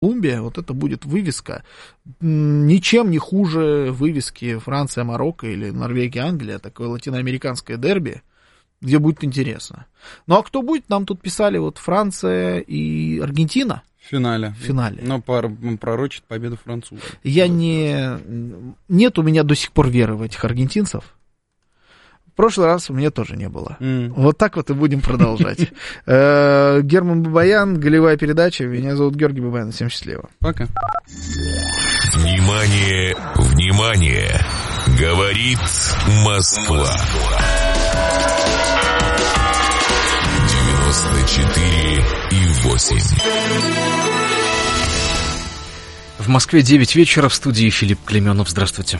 Колумбия, вот это будет вывеска ничем не хуже вывески Франция, Марокко или Норвегия, Англия, такое латиноамериканское дерби, где будет интересно. Ну, а кто будет? Нам тут писали вот Франция и Аргентина. В финале. Но пророчит победу французов. Нет у меня до сих пор веры в этих аргентинцев. В прошлый раз у меня тоже не было. Вот так вот и будем продолжать. Герман Бабаян, голевая передача. Меня зовут Георгий Бабаян. Всем счастливо. Пока. Внимание, внимание! Говорит Москва. 94,8. В Москве 9 вечера, в студии Филипп Клеменов. Здравствуйте.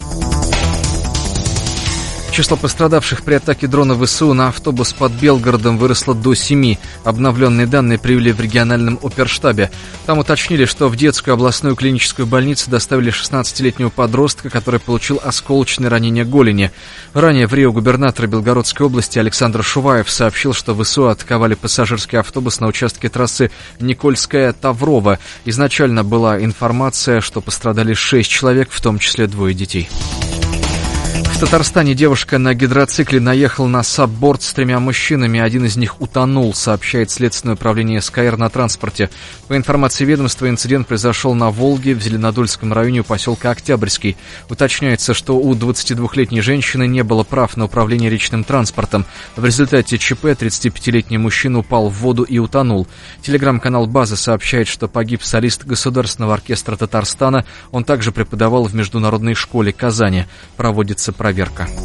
Число пострадавших при атаке дрона ВСУ на автобус под Белгородом выросло до 7. Обновленные данные привели в региональном оперштабе. Там уточнили, что в детскую областную клиническую больницу доставили 16-летнего подростка, который получил осколочное ранение голени. Ранее в Рио губернатор Белгородской области Александр Шуваев сообщил, что ВСУ атаковали пассажирский автобус на участке трассы Никольская-Таврова. Изначально была информация, что пострадали 6 человек, в том числе 2 детей. В Татарстане девушка на гидроцикле наехала на сабборд с 3 мужчинами. Один из них утонул, сообщает Следственное управление СКР на транспорте. По информации ведомства, инцидент произошел на Волге, в Зеленодольском районе у поселка Октябрьский. Уточняется, что у 22-летней женщины не было прав на управление речным транспортом. В результате ЧП 35-летний мужчина упал в воду и утонул. Телеграм-канал «База» сообщает, что погиб солист Государственного оркестра Татарстана. Он также преподавал в международной школе Казани. Проводится проверка.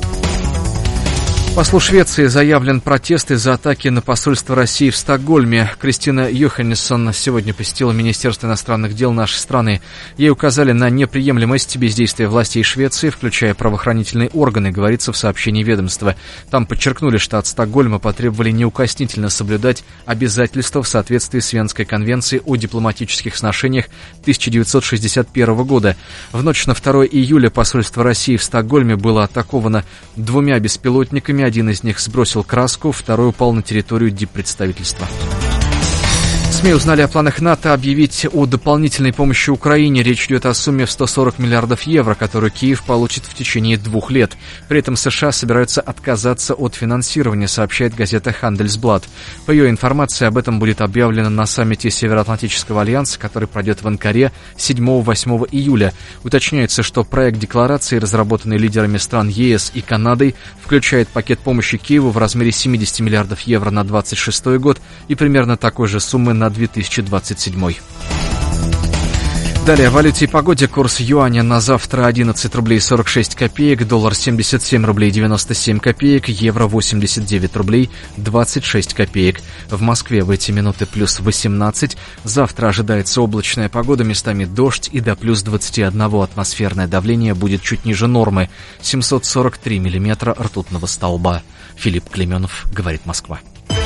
Послу Швеции заявлен протест из-за атаки на посольство России в Стокгольме. Кристина Йоханнессон сегодня посетила Министерство иностранных дел нашей страны. Ей указали на неприемлемость бездействия властей Швеции, включая правоохранительные органы, говорится в сообщении ведомства. Там подчеркнули, что от Стокгольма потребовали неукоснительно соблюдать обязательства в соответствии с Венской конвенцией о дипломатических сношениях 1961 года. В ночь на 2 июля посольство России в Стокгольме было атаковано 2 беспилотниками. Один из них сбросил краску, второй упал на территорию диппредставительства. СМИ узнали о планах НАТО объявить о дополнительной помощи Украине. Речь идет о сумме в 140 миллиардов евро, которую Киев получит в течение 2 лет. При этом США собираются отказаться от финансирования, сообщает газета Handelsblatt. По ее информации, об этом будет объявлено на саммите Североатлантического альянса, который пройдет в Анкаре 7-8 июля. Уточняется, что проект декларации, разработанный лидерами стран ЕС и Канадой, включает пакет помощи Киеву в размере 70 миллиардов евро на 2026 год и примерно такой же суммы на 2027. Далее о валюте и погоде. Курс юаня на завтра 11 рублей 46 копеек, доллар 77 рублей 97 копеек, евро 89 рублей 26 копеек. В Москве в эти минуты плюс 18. Завтра ожидается облачная погода, местами дождь и до плюс 21. Атмосферное давление будет чуть ниже нормы. 743 миллиметра ртутного столба. Филипп Клеменов, говорит Москва.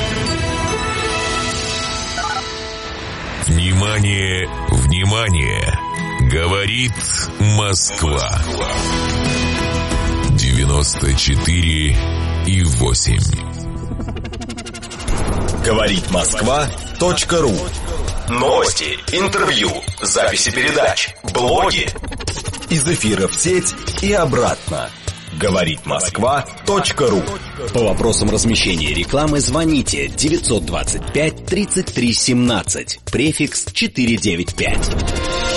Внимание, внимание! Говорит Москва. 94,8. Говорит Москва.ру. Новости, интервью, записи передач, блоги. Из эфира в сеть и обратно. Говорит Москва.ру. По вопросам размещения рекламы звоните 925 33 17, префикс 495.